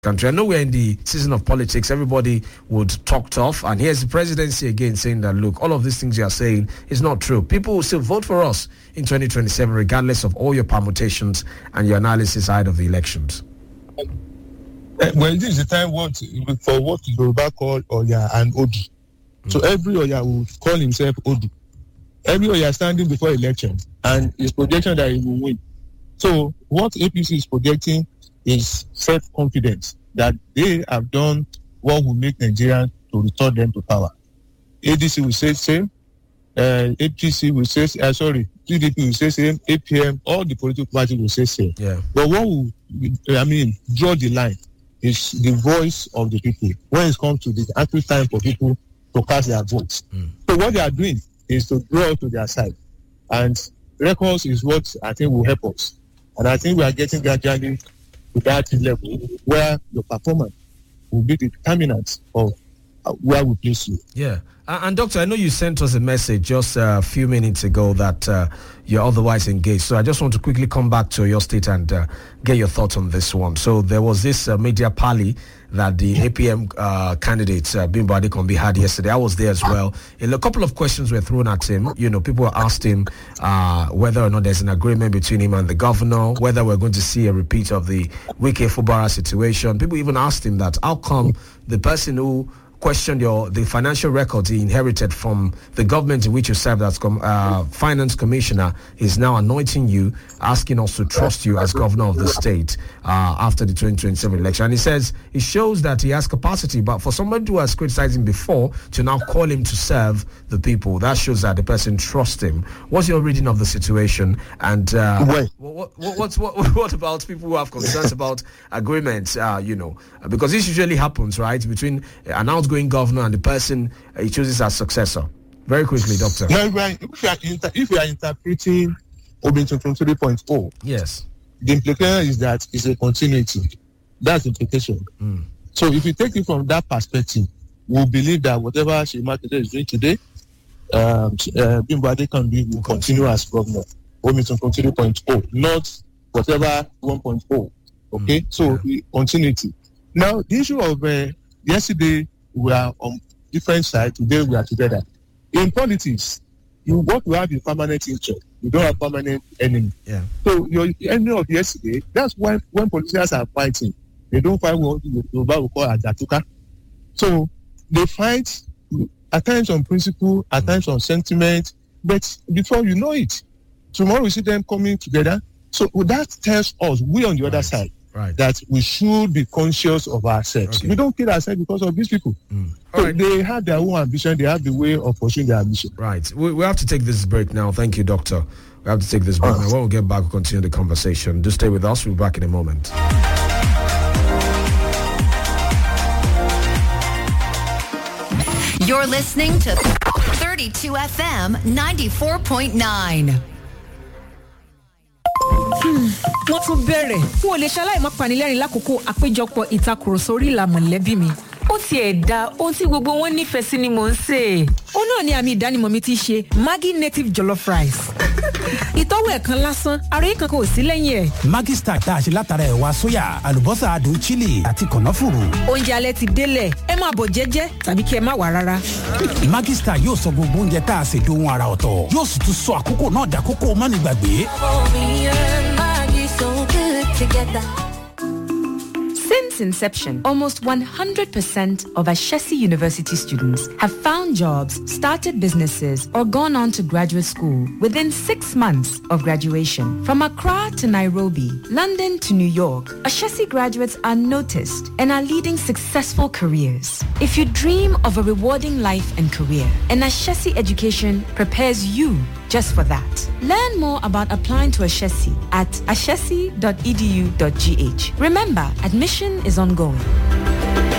country. I know we're in the season of politics. Everybody would talk tough. And here's the presidency again saying that, look, all of these things you are saying is not true. People will still vote for us in 2027, regardless of all your permutations and your analysis ahead of the elections. Well, this is the time for what Yoruba call Oya and Odi. So every Oya will call himself Odi. Every Oya standing before election and his projection that he will win. So what APC is projecting is self-confidence that they have done what will make Nigerians to return them to power. ADC will say same, APC will say, PDP will say same, APM, all the political parties will say same. Yeah. But what will, draw the line is the voice of the people when it comes to the actual time for people to cast their votes. So what they are doing is to draw to their side. And records is what I think will help us. And I think we are getting gradually to that level where your performance will be the determinant of where we place you. Yeah. And Doctor, I know you sent us a message just a few minutes ago that you're otherwise engaged. So I just want to quickly come back to your state and get your thoughts on this one. So there was this media parley that the APM candidate, Bimbo Adekombi, had yesterday. I was there as well. A couple of questions were thrown at him. People asked him whether or not there's an agreement between him and the governor, whether we're going to see a repeat of the Wike Fubara situation. People even asked him that, how come the person who questioned the financial records he inherited from the government in which you served as finance commissioner is now anointing you, asking us to trust you as governor of the state after the 2027 election. And he says it shows that he has capacity, but for somebody who has criticized him before to now call him to serve the people, that shows that the person trusts him. What's your reading of the situation? And what about people who have concerns about agreements? Because this usually happens, right, between an outgoing governor and the person he chooses as successor. Very quickly, Doctor. Now, if we are interpreting Obinton 3.0, yes, the implication is that it's a continuity. That's the implication. So if you take it from that perspective, we'll believe that whatever Seyi Makinde is doing today, Bimbo Adekombi will continue as governor. Obinton 3.0, not whatever 1.0. Okay, so the continuity. Now, the issue of yesterday, we are on different sides. Today we are together. In politics, what we have is permanent interest. You don't have permanent enemy. Yeah. So your enemy of yesterday, that's why when politicians are fighting, they don't fight what we call Ajatuka. So they fight at times on principle, at times on sentiment, but before you know it, tomorrow we see them coming together. So that tells us, we on the other side, that we should be conscious of ourselves. Okay. We don't kill ourselves because of these people. So they have their own ambition. They have the way of pursuing their ambition. Right. We have to take this break now. Thank you, Doctor. We have to take this break now. When we get back, we'll continue the conversation. Do stay with us. We'll be back in a moment. You're listening to 32 FM 94.9. Wọ́n tún bẹ̀rẹ̀ n ò lè ṣaláì má panilẹ́rìn lákòókò àpéjọpọ̀ ìtakùrọ̀sọ orí ìlà mọ̀lẹ́bí mi. Ó tiẹ̀ da ohun tí gbogbo wọn nífẹ̀ẹ́ sí ni mò ń sè. Ó náà ni àmì ìdánimọ̀ mi ti ṣe Maggi native jollof rice. Ìtọ́wò ẹ̀kan lásán, ara yìí kankan ò sí lẹ́yìn ẹ̀. Maggi Star tá a ṣe látara ẹ̀wà sóyà, àlùbọ́sà adùn chili àti kànáfùrù. Oúnjẹ alẹ́ ti délẹ̀, ẹ máa bọ̀ jẹ́jẹ́ tàbí kí ẹ má wá rárá. Maggi Star yóò sọ gbogbo oúnjẹ tá a ṣe dohun ara ọ̀tọ̀. Yóò sì tún sọ àkókò náà dàkókò mánigbàgbé. So good together. Since inception, almost 100% of Ashesi University students have found jobs, started businesses, or gone on to graduate school within 6 months of graduation. From Accra to Nairobi, London to New York, Ashesi graduates are noticed and are leading successful careers. If you dream of a rewarding life and career, an Ashesi education prepares you just for that. Learn more about applying to Ashesi at ashesi.edu.gh. Remember, admission is ongoing.